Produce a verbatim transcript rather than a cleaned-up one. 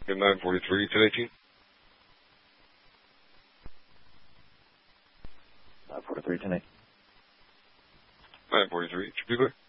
Good nine forty-three, ten eighteen. nine forty-three, ten eighteen. nine forty-three, should be clear.